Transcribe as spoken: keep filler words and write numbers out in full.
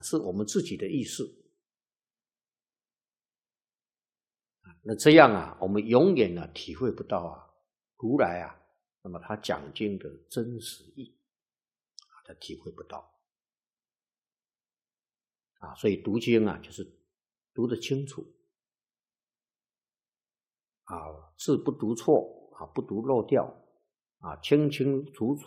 是我们自己的意识。那这样啊，我们永远啊体会不到啊如来啊，那么他讲经的真实意，他体会不到啊。所以读经啊，就是读得清楚啊，字不读错啊，不读漏掉啊，清清楚楚